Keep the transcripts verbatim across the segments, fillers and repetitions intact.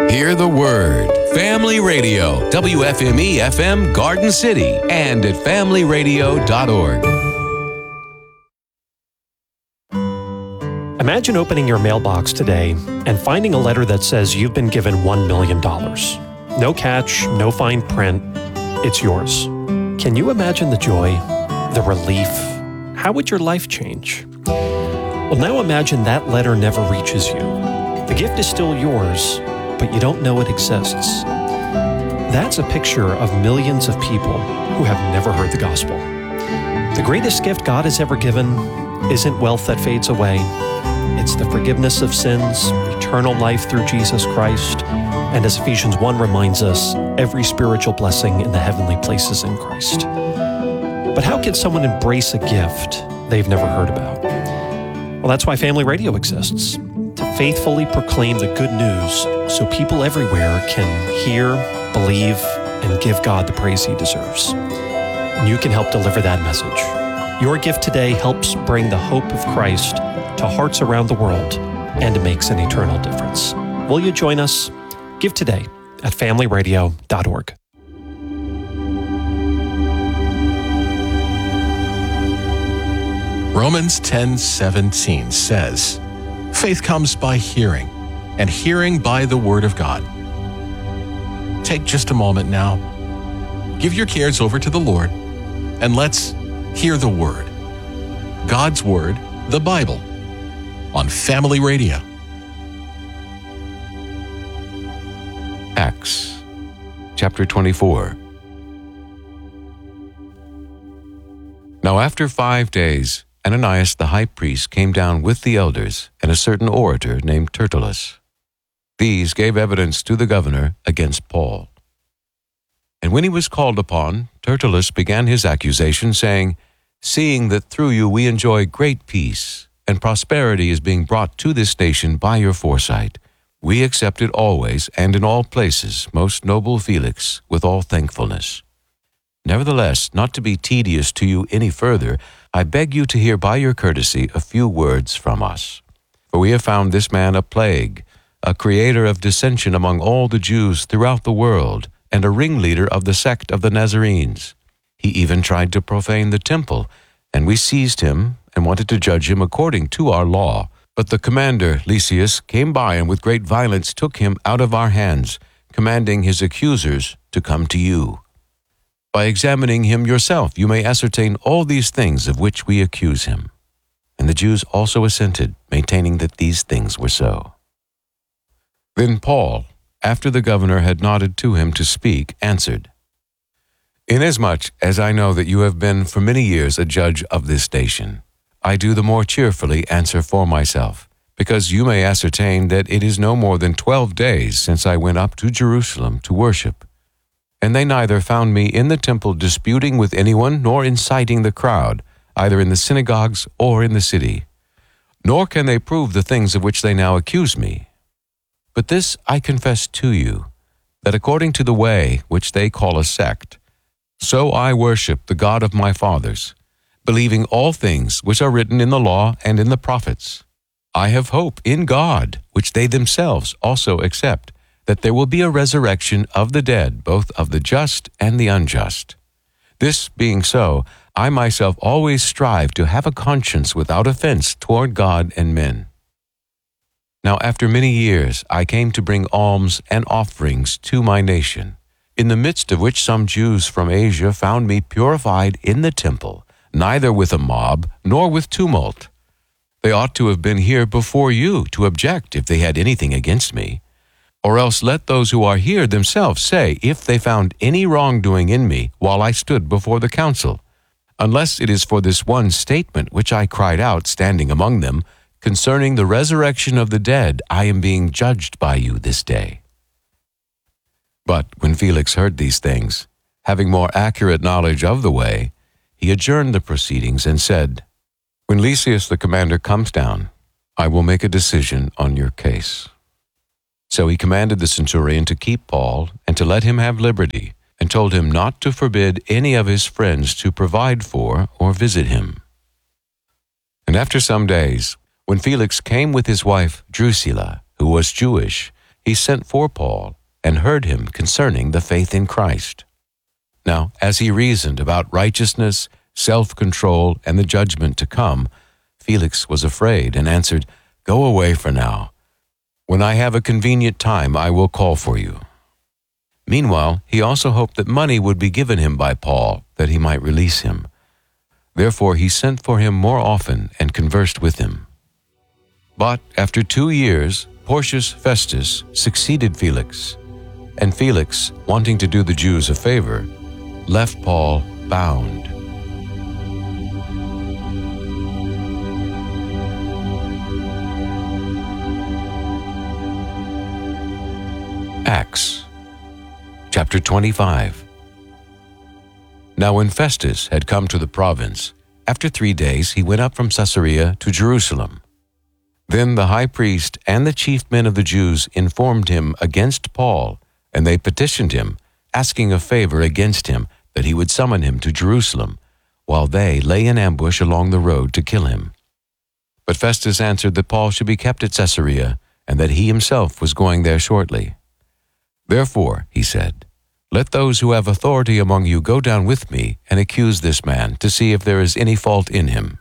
Hear the Word. Family Radio, W F M E F M Garden City, and at family radio dot org. Imagine opening your mailbox today and finding a letter that says you've been given one million dollars. No catch, no fine print. It's yours. Can you imagine the joy, the relief? How would your life change? Well, now imagine that letter never reaches you. The gift is still yours, but you don't know it exists. That's a picture of millions of people who have never heard the gospel. The greatest gift God has ever given isn't wealth that fades away. It's the forgiveness of sins, eternal life through Jesus Christ, and as Ephesians one reminds us, every spiritual blessing in the heavenly places in Christ. But how can someone embrace a gift they've never heard about? Well, that's why Family Radio exists, to faithfully proclaim the good news so people everywhere can hear, believe, and give God the praise He deserves. And you can help deliver that message. Your gift today helps bring the hope of Christ to hearts around the world, and it makes an eternal difference. Will you join us? Give today at family radio dot org. Romans ten seventeen says, "Faith comes by hearing, and hearing by the Word of God." Take just a moment now. Give your cares over to the Lord, and let's hear the Word. God's Word, the Bible, on Family Radio. Acts chapter twenty-four. Now after five days, Ananias the high priest came down with the elders and a certain orator named Tertullus. These gave evidence to the governor against Paul. And when he was called upon, Tertullus began his accusation, saying, "Seeing that through you we enjoy great peace, and prosperity is being brought to this nation by your foresight, we accept it always and in all places, most noble Felix, with all thankfulness. Nevertheless, not to be tedious to you any further, I beg you to hear by your courtesy a few words from us. For we have found this man a plague, a creator of dissension among all the Jews throughout the world, and a ringleader of the sect of the Nazarenes. He even tried to profane the temple, and we seized him and wanted to judge him according to our law. But the commander, Lysias, came by and with great violence took him out of our hands, commanding his accusers to come to you. By examining him yourself, you may ascertain all these things of which we accuse him." And the Jews also assented, maintaining that these things were so. Then Paul, after the governor had nodded to him to speak, answered, "Inasmuch as I know that you have been for many years a judge of this nation, I do the more cheerfully answer for myself, because you may ascertain that it is no more than twelve days since I went up to Jerusalem to worship. And they neither found me in the temple disputing with anyone, nor inciting the crowd, either in the synagogues or in the city. Nor can they prove the things of which they now accuse me. But this I confess to you, that according to the way which they call a sect, so I worship the God of my fathers, believing all things which are written in the law and in the prophets. I have hope in God, which they themselves also accept, that there will be a resurrection of the dead, both of the just and the unjust. This being so, I myself always strive to have a conscience without offense toward God and men. Now after many years I came to bring alms and offerings to my nation, in the midst of which some Jews from Asia found me purified in the temple, neither with a mob nor with tumult. They ought to have been here before you to object if they had anything against me. Or else let those who are here themselves say if they found any wrongdoing in me while I stood before the council, unless it is for this one statement which I cried out standing among them, concerning the resurrection of the dead, I am being judged by you this day." But when Felix heard these things, having more accurate knowledge of the way, he adjourned the proceedings and said, "When Lysias the commander comes down, I will make a decision on your case." So he commanded the centurion to keep Paul and to let him have liberty, and told him not to forbid any of his friends to provide for or visit him. And after some days, when Felix came with his wife Drusilla, who was Jewish, he sent for Paul and heard him concerning the faith in Christ. Now, as he reasoned about righteousness, self-control, and the judgment to come, Felix was afraid and answered, "Go away for now. When I have a convenient time, I will call for you." Meanwhile, he also hoped that money would be given him by Paul, that he might release him. Therefore he sent for him more often and conversed with him. But after two years, Porcius Festus succeeded Felix, and Felix, wanting to do the Jews a favor, left Paul bound. Acts chapter twenty-five. Now when Festus had come to the province, after three days he went up from Caesarea to Jerusalem. Then the high priest and the chief men of the Jews informed him against Paul, and they petitioned him, asking a favor against him, that he would summon him to Jerusalem, while they lay in ambush along the road to kill him. But Festus answered that Paul should be kept at Caesarea, and that he himself was going there shortly. Therefore, he said, "Let those who have authority among you go down with me and accuse this man, to see if there is any fault in him."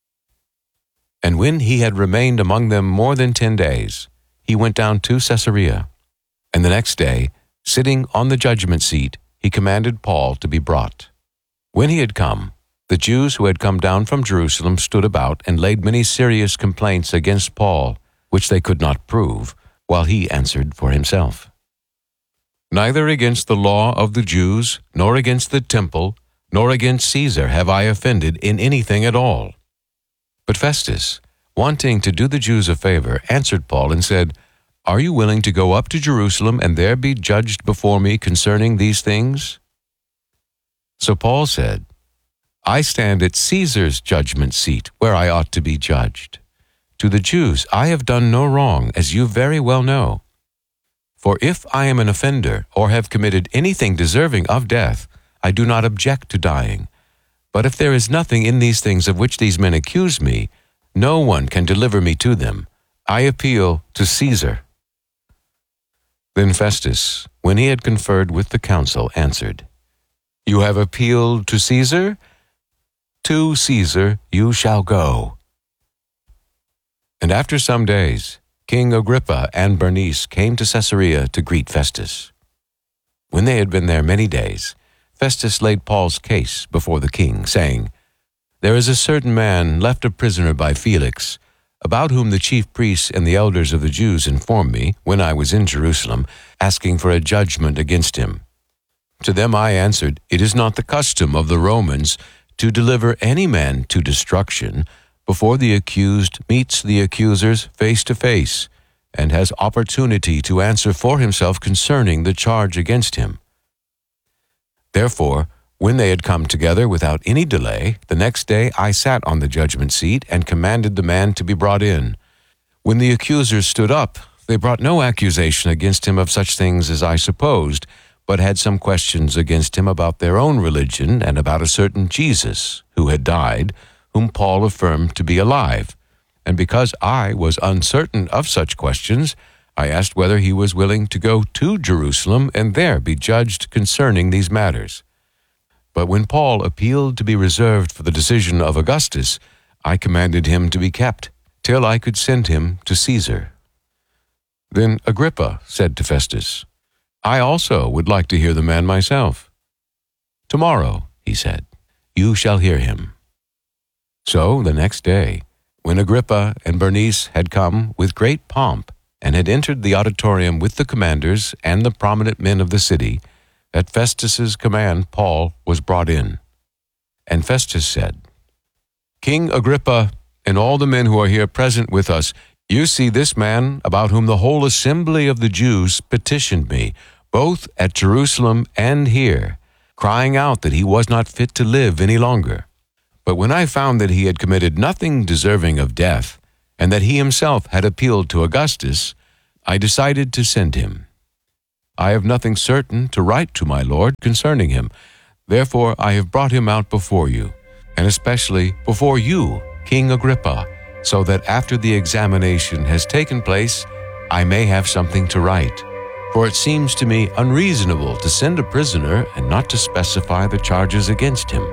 And when he had remained among them more than ten days, he went down to Caesarea. And the next day, sitting on the judgment seat, he commanded Paul to be brought. When he had come, the Jews who had come down from Jerusalem stood about and laid many serious complaints against Paul, which they could not prove, while he answered for himself. "Neither against the law of the Jews, nor against the temple, nor against Caesar have I offended in anything at all." But Festus, wanting to do the Jews a favor, answered Paul and said, "Are you willing to go up to Jerusalem and there be judged before me concerning these things?" So Paul said, "I stand at Caesar's judgment seat, where I ought to be judged. To the Jews I have done no wrong, as you very well know. For if I am an offender, or have committed anything deserving of death, I do not object to dying. But if there is nothing in these things of which these men accuse me, no one can deliver me to them. I appeal to Caesar." Then Festus, when he had conferred with the council, answered, "You have appealed to Caesar? To Caesar you shall go." And after some days, King Agrippa and Bernice came to Caesarea to greet Festus. When they had been there many days, Festus laid Paul's case before the king, saying, "There is a certain man left a prisoner by Felix, about whom the chief priests and the elders of the Jews informed me when I was in Jerusalem, asking for a judgment against him. To them I answered, It is not the custom of the Romans to deliver any man to destruction before the accused meets the accusers face to face, and has opportunity to answer for himself concerning the charge against him. Therefore, when they had come together without any delay, the next day I sat on the judgment seat and commanded the man to be brought in. When the accusers stood up, they brought no accusation against him of such things as I supposed, but had some questions against him about their own religion and about a certain Jesus who had died, whom Paul affirmed to be alive. And because I was uncertain of such questions, I asked whether he was willing to go to Jerusalem and there be judged concerning these matters. But when Paul appealed to be reserved for the decision of Augustus, I commanded him to be kept till I could send him to Caesar. Then Agrippa said to Festus, I also would like to hear the man myself. Tomorrow, he said, you shall hear him. So the next day, when Agrippa and Bernice had come with great pomp and had entered the auditorium with the commanders and the prominent men of the city, at Festus's command Paul was brought in. And Festus said, King Agrippa and all the men who are here present with us, you see this man about whom the whole assembly of the Jews petitioned me, both at Jerusalem and here, crying out that he was not fit to live any longer. But when I found that he had committed nothing deserving of death, and that he himself had appealed to Augustus, I decided to send him. I have nothing certain to write to my lord concerning him. Therefore I have brought him out before you, and especially before you, King Agrippa, so that after the examination has taken place, I may have something to write, for it seems to me unreasonable to send a prisoner and not to specify the charges against him.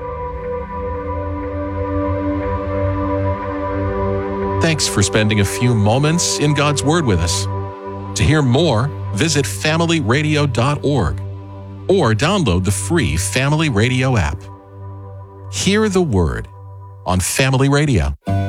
Thanks for spending a few moments in God's Word with us. To hear more, visit family radio dot org or download the free Family Radio app. Hear the Word on Family Radio.